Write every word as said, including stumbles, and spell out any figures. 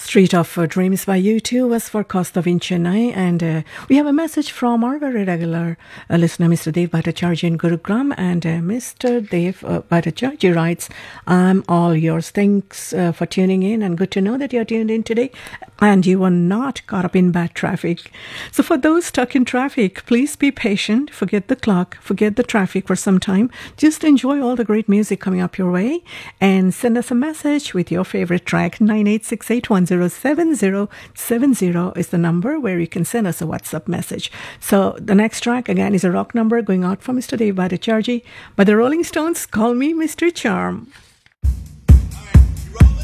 Street of uh, Dreams by U two was for Costa in Chennai. And uh, we have a message from our very regular uh, listener, Mister Dev Bhattacharya in Gurugram. And uh, Mister Dev uh, Bhattacharya writes, I'm all yours. Thanks uh, for tuning in, and good to know that you're tuned in today and you are not caught up in bad traffic. So for those stuck in traffic, please be patient. Forget the clock, forget the traffic for some time. Just enjoy all the great music coming up your way and send us a message with your favorite track. Nine eight six eight one zero seven zero seven zero is the number where you can send us a WhatsApp message. So the next track again is a rock number going out for Mister Dev Bhattacharya by the Rolling Stones. Call me Mister Charm.